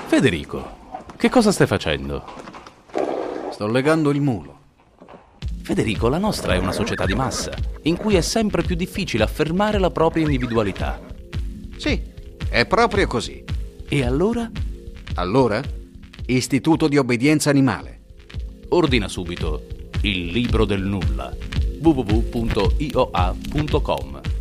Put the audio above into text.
Federico, che cosa stai facendo? Sto legando il mulo. Federico, la nostra è una società di massa, in cui è sempre più difficile affermare la propria individualità. Sì, è proprio così. E allora? Allora, Istituto di Obbedienza Animale. Ordina subito il libro del nulla. www.ioa.com